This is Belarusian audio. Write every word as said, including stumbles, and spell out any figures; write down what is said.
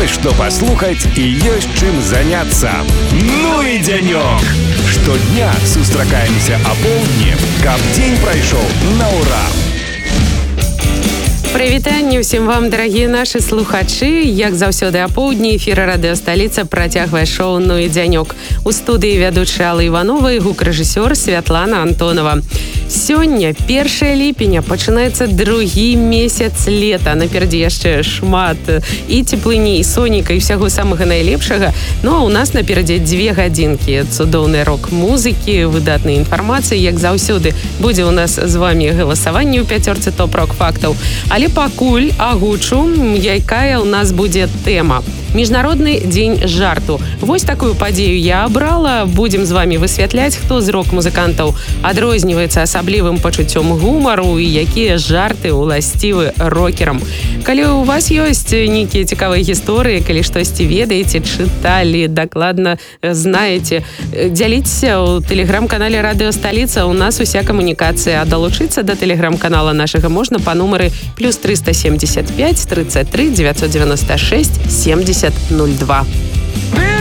Есть что послухать и есть чем заняться. Ну и денек! Штодня сустракаемся о полдні, каб день пройшел на ура. Прывітанне ўсім вам, дарагія нашы слухачы. Як заўсёды апоўдні эфіра радыёсталіца працягвае шоу «Ну і дзянёк». У студыі вядучая Алла Іванова і гукарэжысёр Святлана Антонова. Сёння, першае ліпеня, пачынаецца другі месяц лета. Наперадзе яшчэ шмат і цеплыні, і соніка, і ўсяго самага найлепшага. Ну а ў нас наперадзе дзве гадзінкі цудоўнай рок-музыкі, выдатнай інфармацыі. Як заўсёды, будзе ў нас з вамі галасаванне ў пяцёрцы топ-рок-фактаў. Але пакуль агучу, якая ў нас будзе тэма. Міжнародны дзень жарту. Вось такую падзею я абрала. Будзем з вамі высвятляць, хто з рок-музыкантаў адрозніваецца асаблівым пачуццём гумару і якія жарты ўласцівы рокерам. Калі у вас ёсць нейкія цікавыя гісторыі, калі штосьці ведаеце, чыталі, дакладна знаеце, дзяліцеся ў тэлеграм-канале «Радыёсталіца». У нас уся камунікацыя. А далучыцца да тэлеграм-канала нашага можна па нумары плюс триста семьдесят пять тридцать три девятьсот девяносто шесть семьдесят ноль два.